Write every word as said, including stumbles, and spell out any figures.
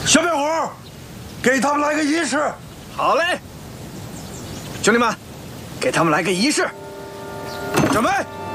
小白虎，给他们来个仪式。 好嘞，兄弟们，给他们来个仪式，准备。